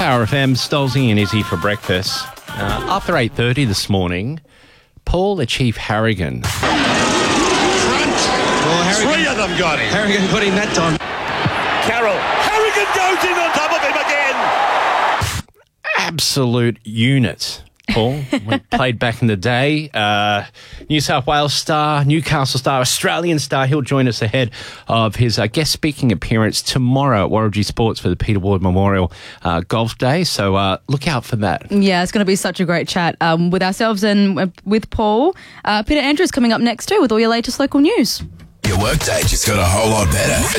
Power FM, Stolzy and Izzy for breakfast. After 8:30 this morning, Paul Achieve Harrigan. Well, Three of them got him. Harrigan got him that time. Carroll. Harrigan goes in on top of him again. Absolute unit, Paul. We played back in the day. New South Wales star, Newcastle star, Australian star. He'll join us ahead of his guest speaking appearance tomorrow at Warragee Sports for the Peter Ward Memorial Golf Day. So look out for that. Yeah, it's going to be such a great chat with ourselves and with Paul. Peter Andrews coming up next too with all your latest local news. Your workday just got a whole lot better.